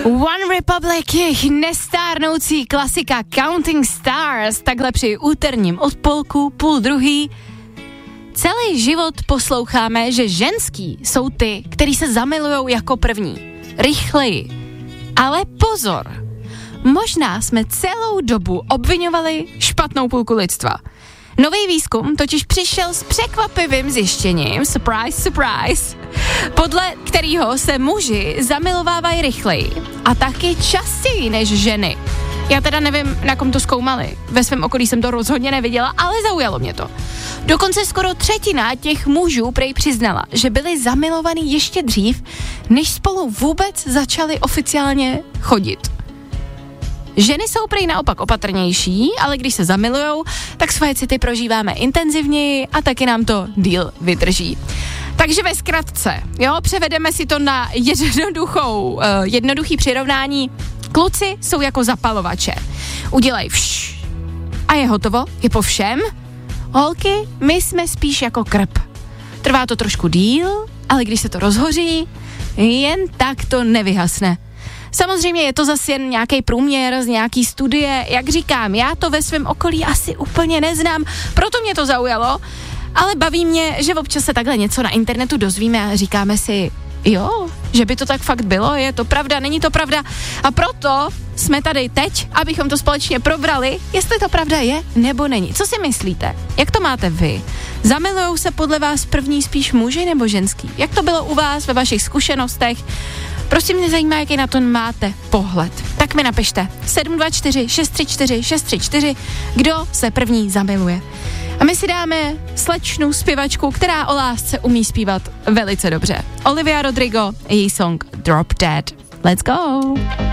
One Republic, jejich nestárnoucí klasika Counting Stars, takhle při úterním odpolku, 12:30. Celý život posloucháme, že ženský jsou ty, který se zamilujou jako první. Rychleji. Ale pozor, možná jsme celou dobu obviňovali špatnou půlku lidstva. Nový výzkum totiž přišel s překvapivým zjištěním, surprise, surprise, podle kterého se muži zamilovávají rychleji a taky častěji než ženy. Já teda nevím, na kom to zkoumali. Ve svém okolí jsem to rozhodně neviděla, ale zaujalo mě to. Dokonce skoro třetina těch mužů prej přiznala, že byli zamilovaní ještě dřív, než spolu vůbec začali oficiálně chodit. Ženy jsou prej naopak opatrnější, ale když se zamilujou, tak svoje city prožíváme intenzivněji a taky nám to díl vydrží. Takže ve zkratce, jo, převedeme si to na jednoduchý přirovnání. Kluci jsou jako zapalovače. Udělej vš a je hotovo, je po všem. Holky, my jsme spíš jako krb. Trvá to trošku díl, ale když se to rozhoří, jen tak to nevyhasne. Samozřejmě je to zase jen nějaký průměr z nějaký studie, jak říkám, já to ve svém okolí asi úplně neznám, proto mě to zaujalo, ale baví mě, že občas se takhle něco na internetu dozvíme a říkáme si, jo, že by to tak fakt bylo, je to pravda, není to pravda a proto jsme tady teď, abychom to společně probrali, jestli to pravda je nebo není. Co si myslíte? Jak to máte vy? Zamilujou se podle vás první spíš muži nebo ženský? Jak to bylo u vás ve vašich zkušenostech? Prostě mě zajímá, jaký na to máte pohled. Tak mi napište 724 634 634, kdo se první zamiluje. A my si dáme slečnu zpěvačku, která o lásce umí zpívat velice dobře. Olivia Rodrigo, její song Drop Dead. Let's go!